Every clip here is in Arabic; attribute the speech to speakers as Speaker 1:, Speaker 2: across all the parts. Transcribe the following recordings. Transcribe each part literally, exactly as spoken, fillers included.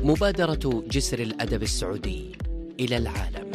Speaker 1: مبادرة جسر الأدب السعودي إلى العالم.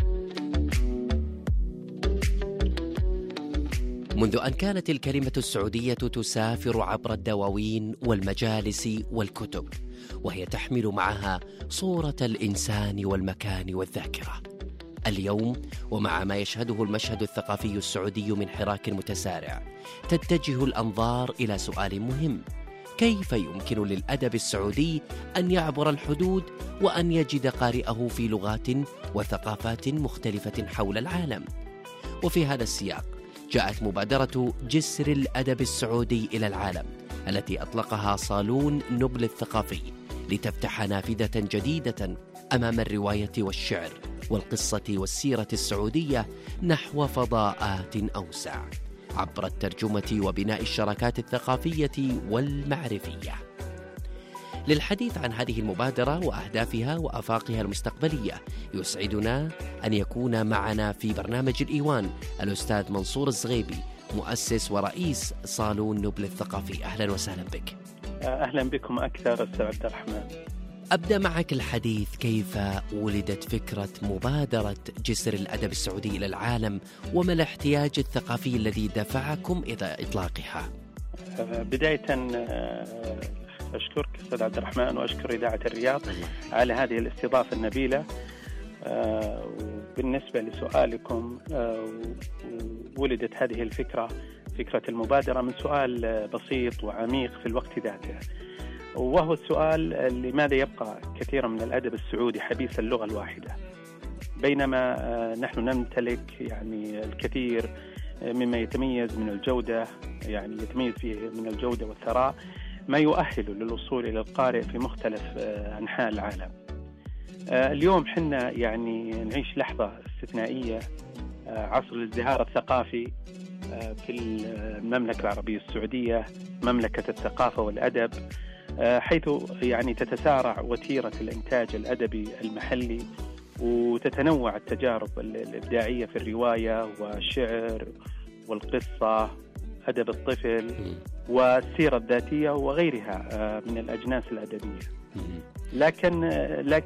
Speaker 1: منذ أن كانت الكلمة السعودية تسافر عبر الدواوين والمجالس والكتب، وهي تحمل معها صورة الإنسان والمكان والذاكرة. اليوم ومع ما يشهده المشهد الثقافي السعودي من حراك متسارع، تتجه الأنظار إلى سؤال مهم: كيف يمكن للأدب السعودي أن يعبر الحدود وأن يجد قارئه في لغات وثقافات مختلفة حول العالم؟ وفي هذا السياق جاءت مبادرة جسر الأدب السعودي إلى العالم، التي أطلقها صالون نبل الثقافي لتفتح نافذة جديدة أمام الرواية والشعر والقصة والسيرة السعودية نحو فضاءات أوسع، عبر الترجمة وبناء الشراكات الثقافية والمعرفية. للحديث عن هذه المبادرة وأهدافها وآفاقها المستقبلية، يسعدنا أن يكون معنا في برنامج الإيوان الأستاذ منصور الزغيبي، مؤسس ورئيس صالون نبل الثقافي. أهلا وسهلا بك.
Speaker 2: أهلا بكم أكثر أستاذ عبد الرحمن.
Speaker 1: أبدأ معك الحديث، كيف ولدت فكرة مبادرة جسر الأدب السعودي إلى العالم، وما الاحتياج الثقافي الذي دفعكم إلى إطلاقها؟
Speaker 2: بداية أشكرك أستاذ عبد الرحمن، وأشكر إذاعة الرياض على هذه الاستضافة النبيلة. وبالنسبة لسؤالكم، ولدت هذه الفكرة فكرة المبادرة من سؤال بسيط وعميق في الوقت ذاته، وهو السؤال: لماذا يبقى كثيرا من الأدب السعودي حبيس اللغة الواحدة، بينما نحن نمتلك يعني الكثير مما يتميز من الجودة، يعني يتميز فيه من الجودة والثراء، ما يؤهل للوصول إلى القارئ في مختلف أنحاء العالم. اليوم حنا يعني نعيش لحظة استثنائية، عصر الازدهار الثقافي في المملكة العربية السعودية، مملكة الثقافة والأدب، حيث يعني تتسارع وتيرة الإنتاج الأدبي المحلي، وتتنوع التجارب الإبداعية في الرواية والشعر والقصة، أدب الطفل والسيرة الذاتية وغيرها من الأجناس الأدبية. لكن لكن